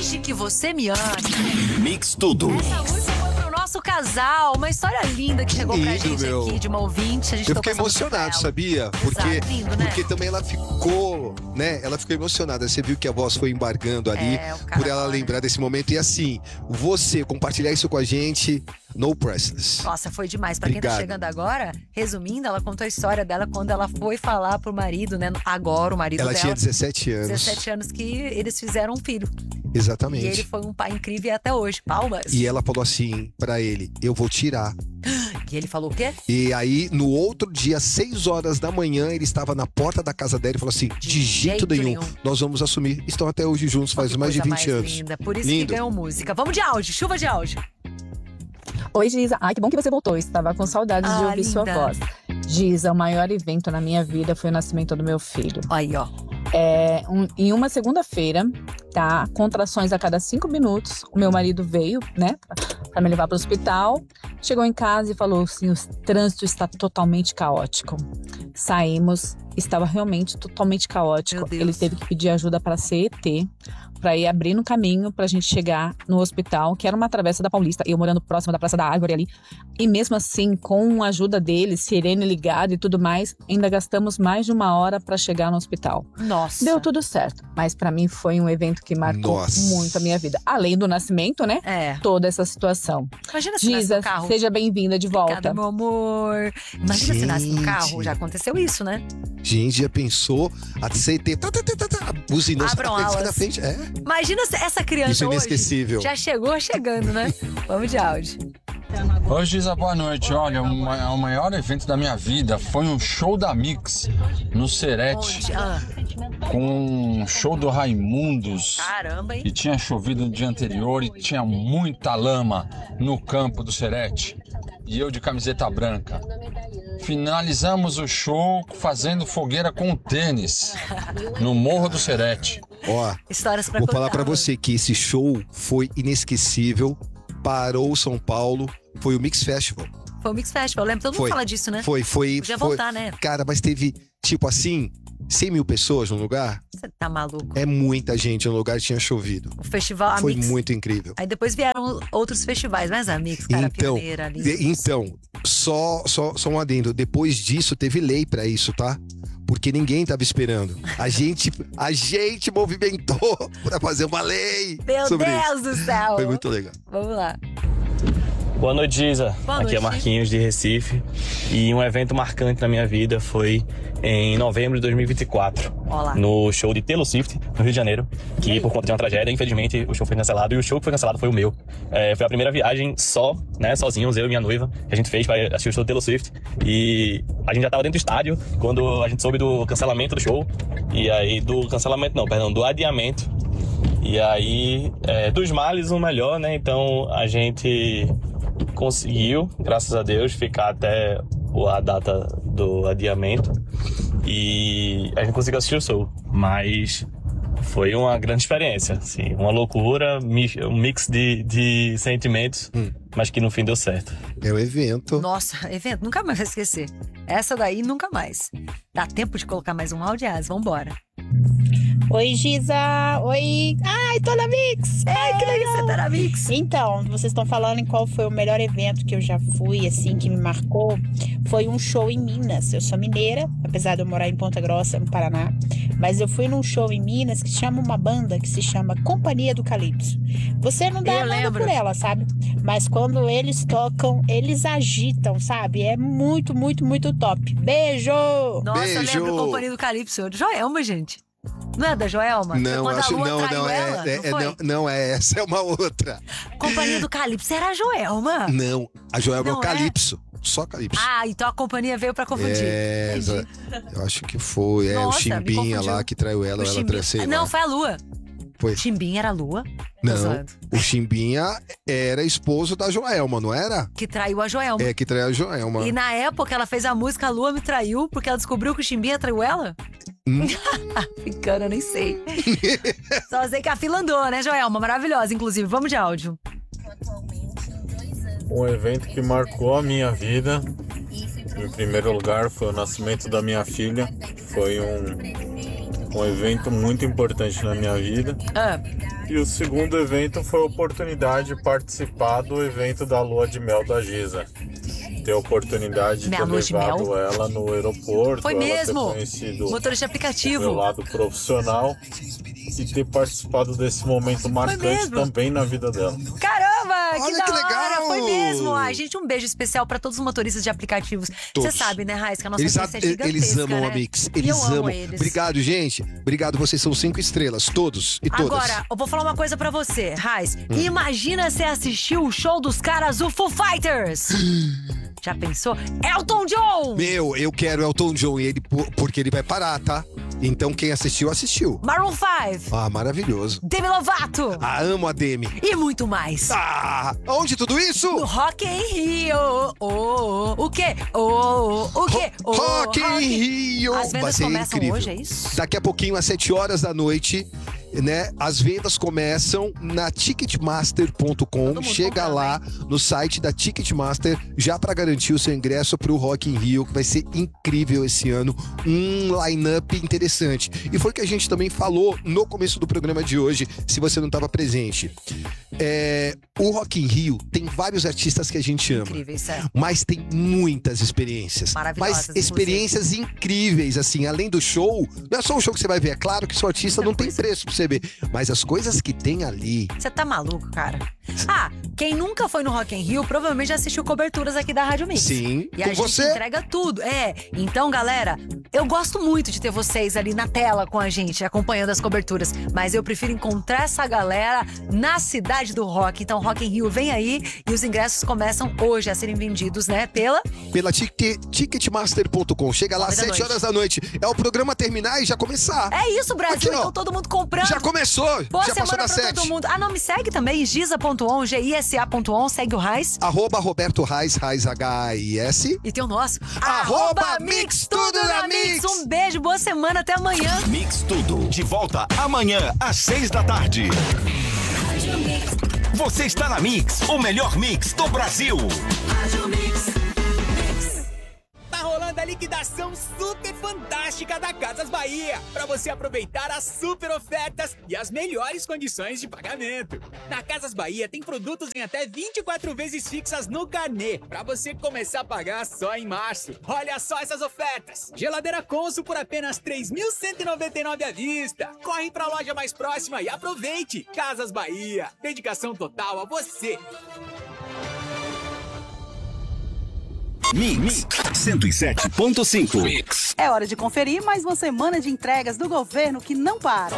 Desde que você me ame. Mix Tudo. Essa música foi pro nosso casal. Uma história linda que chegou pra gente aqui, de uma ouvinte. A gente Eu fiquei emocionado, sabia? Lindo, né? Porque também ela ficou, né? Ela ficou emocionada. Você viu que a voz foi embargando ali por ela lembrar desse momento. E assim, você compartilhar isso com a gente, no priceless. Nossa, foi demais. Pra quem tá chegando agora, resumindo, ela contou a história dela quando ela foi falar pro marido, né? Agora o marido dela. Ela tinha 17 anos. 17 anos que eles fizeram um filho. Exatamente. E ele foi um pai incrível até hoje. Palmas. E ela falou assim pra ele, eu vou tirar. E ele falou o quê? E aí, no outro dia, 6 horas da manhã, ele estava na porta da casa dela e falou assim, de jeito nenhum, nós vamos assumir. Estão até hoje juntos, faz mais de 20 anos. Linda. Por isso que ganhou música. Vamos de áudio, chuva de áudio. Oi, Giza. Ai, que bom que você voltou. Estava com saudades de ouvir sua voz. Giza, o maior evento na minha vida foi o nascimento do meu filho. Aí, ó. Em uma segunda-feira, tá? Contrações a cada 5 minutos. O meu marido veio, né? Pra me levar pro hospital. Chegou em casa e falou assim, o trânsito está totalmente caótico. Saímos, estava realmente totalmente caótico. Ele teve que pedir ajuda para CET, para ir abrindo caminho pra gente chegar no hospital, que era uma travessa da Paulista, eu morando próximo da Praça da Árvore ali. E mesmo assim, com a ajuda dele, sirene ligada e tudo mais, ainda gastamos mais de 1 hora pra chegar no hospital. Nossa. Deu tudo certo, mas pra mim foi um evento que marcou muito a minha vida. Além do nascimento, né? Toda essa situação. Imagina se Giza, nasce no carro. seja bem-vinda de volta. Obrigada, meu amor. Imagina se nasce no carro, já aconteceu isso, né? Gente, já pensou? A CT, buzinou na frente. Imagina se essa criança isso é inesquecível. Hoje já chegou chegando, né? Vamos de áudio. Oi, Giza, boa noite. Olha, o maior evento da minha vida foi um show da Mix no Serete. Com um show do Raimundos. Caramba, hein? E tinha chovido no dia anterior e tinha muita lama no campo do Serete. E eu de camiseta branca. Finalizamos o show fazendo fogueira com tênis no Morro do Serete. Ó, vou falar pra você que esse show foi inesquecível. Parou São Paulo, foi o Mix Festival. Foi o Mix Festival, eu lembro, todo mundo fala disso, né? Foi. Podia voltar, né? Cara, mas teve, tipo assim, 100 mil pessoas no lugar. Você tá maluco? É muita gente no lugar, tinha chovido. O festival, a foi Mix, muito incrível. Aí depois vieram outros festivais, mas a Mix, cara, pioneira ali. Então, só um adendo. Depois disso, teve lei pra isso, tá? Porque ninguém tava esperando. A gente movimentou pra fazer uma lei. Meu Deus do céu. Foi muito legal. Vamos lá. Boa noite, Giza. Boa Aqui noite. É Marquinhos de Recife. E um evento marcante na minha vida foi em novembro de 2024. Olá. No show de Taylor Swift, no Rio de Janeiro. Que por conta de uma tragédia, infelizmente, o show foi cancelado. E o show que foi cancelado foi o meu. Foi a primeira viagem sozinhos, eu e minha noiva, que a gente fez para assistir o show do Taylor Swift. E a gente já tava dentro do estádio quando a gente soube do cancelamento do show. E aí, do adiamento. E aí, dos males o melhor, né? Então a gente conseguiu, graças a Deus, ficar até a data do adiamento e a gente conseguiu assistir o show, mas foi uma grande experiência, assim, uma loucura, um mix de sentimentos, mas que no fim deu certo. É o evento. Nossa, evento, nunca mais vai esquecer. Essa daí, nunca mais. Dá tempo de colocar mais um áudio, vambora. Oi, Giza! Oi! Ai, tô na Mix! Ai, que legal, você tá na Mix! Então, vocês estão falando em qual foi o melhor evento que eu já fui, assim, que me marcou. Foi um show em Minas. Eu sou mineira, apesar de eu morar em Ponta Grossa, no Paraná. Mas eu fui num show em Minas que chama uma banda que se chama Companhia do Calypso. Você não dá nada por ela, sabe? Mas quando eles tocam, eles agitam, sabe? É muito, muito, muito top. Beijo! Nossa, Beijo! Eu lembro Companhia do Calypso. Joelma, gente. Não é da Joelma? Não, acho que não é essa, é uma outra. Companhia do Calypso era a Joelma? Não, a Joelma é o Calypso. Só Calypso. Ah, então a companhia veio pra confundir. Eu acho que foi. Nossa, o Chimbinha lá que traiu ela, Não, foi a Lua. Foi. Chimbinha era a Lua? Não, o Chimbinha era esposo da Joelma, não era? Que traiu a Joelma. Que traiu a Joelma. E na época ela fez a música A Lua Me Traiu, porque ela descobriu que o Chimbinha traiu ela? Ficando, eu nem sei. Só sei que a fila andou, né, Joelma? Maravilhosa, inclusive. Vamos de áudio. Um evento que marcou a minha vida, em primeiro lugar, foi o nascimento da minha filha. Foi um evento muito importante na minha vida. E o segundo evento foi a oportunidade de participar do evento da Lua de Mel da Giza. Ter a oportunidade de ter levado ela no aeroporto. Foi mesmo? Motorista de aplicativo. Do meu lado profissional. E ter participado desse momento marcante também na vida dela. Caramba, Olha que legal! Foi mesmo. Ai, gente, um beijo especial pra todos os motoristas de aplicativos. Você sabe, né, Raiz, que a nossa audiência é gigantesca, eles amam né? a Mix. Eles amam. Obrigado, gente. Obrigado, vocês são 5 estrelas. Todos e todas. Agora, eu vou falar uma coisa pra você, Raiz. Imagina você assistir o show dos caras do Foo Fighters. Já pensou? Elton John! Meu, eu quero Elton John, porque ele vai parar, tá? Então quem assistiu, assistiu. Maroon 5. Ah, maravilhoso. Demi Lovato. Ah, amo a Demi. E muito mais. Ah, onde tudo isso? No Rock in Rio. O quê? O quê? Rock in Rio. As vendas começam hoje, é isso? Daqui a pouquinho, às 7 horas da noite, né? As vendas começam na Ticketmaster.com. Chega lá no site da Ticketmaster já para garantir o seu ingresso pro Rock in Rio, que vai ser incrível esse ano. Um line-up interessante. E foi o que a gente também falou no começo do programa de hoje, se você não estava presente. O Rock in Rio tem vários artistas que a gente ama. Incríveis, é. Mas tem muitas experiências. Maravilhosas, Mas experiências incríveis, assim, além do show. Não é só um show que você vai ver. É claro que seu artista não tem preço pra você ver. Mas as coisas que tem ali... Você tá maluco, cara? Ah, quem nunca foi no Rock in Rio provavelmente já assistiu coberturas aqui da Rádio Mix. Sim, e a gente entrega tudo. Então, galera, eu gosto muito de ter vocês ali na tela com a gente, acompanhando as coberturas. Mas eu prefiro encontrar essa galera na cidade do rock. Então, Rock in Rio vem aí e os ingressos começam hoje a serem vendidos, né? Pela Ticketmaster.com. Chega lá às 7 horas da noite. É o programa terminar e já começar. É isso, Brasil. Aqui, então todo mundo comprando. Já começou. Boa já passou das 7. Todo mundo. Ah, não, me segue também, giza.on, gisa.on. Segue o Raiz. @Roberto Raiz, Raiz H-I-S. E tem o nosso. Mix Tudo na Mix. Um beijo, boa semana, até amanhã. Mix Tudo, de volta amanhã às 6 da tarde. Você está na Mix, o melhor mix do Brasil. Tá rolando a liquidação super fantástica da Casas Bahia, para você aproveitar as super ofertas e as melhores condições de pagamento. Na Casas Bahia tem produtos em até 24 vezes fixas no carnê, para você começar a pagar só em março. Olha só essas ofertas. Geladeira Consul por apenas R$ 3.199 à vista. Corre para a loja mais próxima e aproveite. Casas Bahia, dedicação total a você. Mix 107.5. É hora de conferir mais uma semana de entregas do governo que não para.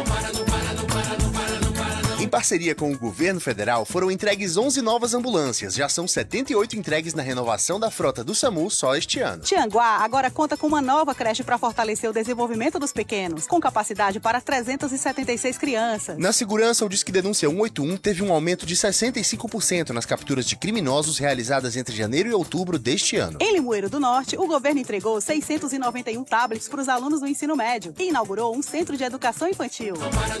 Em parceria com o governo federal, foram entregues 11 novas ambulâncias. Já são 78 entregues na renovação da frota do SAMU só este ano. Tianguá agora conta com uma nova creche para fortalecer o desenvolvimento dos pequenos, com capacidade para 376 crianças. Na segurança, o Disque Denúncia 181 teve um aumento de 65% nas capturas de criminosos realizadas entre janeiro e outubro deste ano. Em Limoeiro do Norte, o governo entregou 691 tablets para os alunos do ensino médio e inaugurou um centro de educação infantil.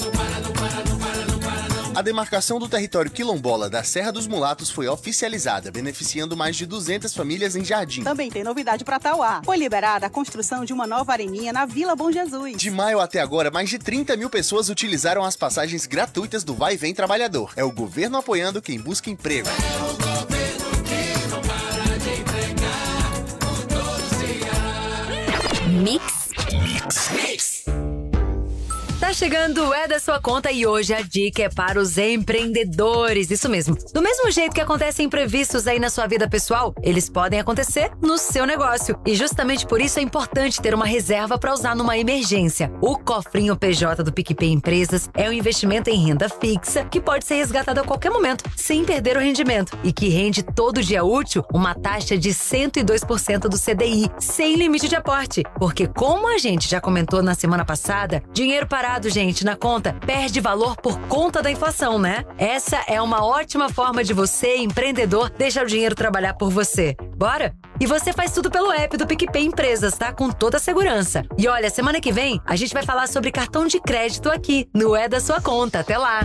A demarcação do território quilombola da Serra dos Mulatos foi oficializada, beneficiando mais de 200 famílias em Jardim. Também tem novidade para Tauá. Foi liberada a construção de uma nova areninha na Vila Bom Jesus. De maio até agora, mais de 30 mil pessoas utilizaram as passagens gratuitas do Vai e Vem Trabalhador. É o governo apoiando quem busca emprego. É o governo que não para de entregar, com todo Mix. Tá chegando o É da Sua Conta e hoje a dica é para os empreendedores. Isso mesmo. Do mesmo jeito que acontecem imprevistos aí na sua vida pessoal, eles podem acontecer no seu negócio. E justamente por isso é importante ter uma reserva para usar numa emergência. O Cofrinho PJ do PicPay Empresas é um investimento em renda fixa que pode ser resgatado a qualquer momento, sem perder o rendimento. E que rende todo dia útil uma taxa de 102% do CDI, sem limite de aporte. Porque como a gente já comentou na semana passada, dinheiro parado, gente, na conta, perde valor por conta da inflação, né? Essa é uma ótima forma de você, empreendedor, deixar o dinheiro trabalhar por você. Bora? E você faz tudo pelo app do PicPay Empresas, tá? Com toda a segurança. E olha, semana que vem, a gente vai falar sobre cartão de crédito aqui, no É da Sua Conta. Até lá!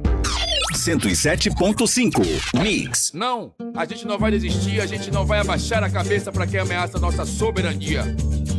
107.5 Mix. Não, a gente não vai desistir, a gente não vai abaixar a cabeça para quem ameaça nossa soberania.